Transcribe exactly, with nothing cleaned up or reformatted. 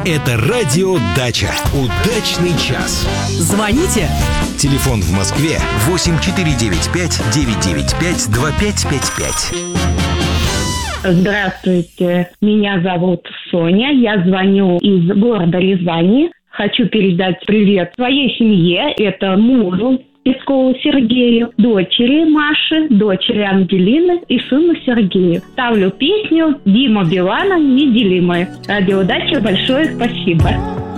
Это радио «Дача». Удачный час. Звоните. Телефон в Москве восемь четыре девять пять девять девять пять два пять пять пять. Здравствуйте, меня зовут Соня, я звоню из города Рязани. Хочу передать привет своей семье, это мужу Пескову Сергею, дочери Маше, дочери Ангелины и сыну Сергею. Ставлю песню Дима Билана «Неделимые». Радио «Дача», большое спасибо.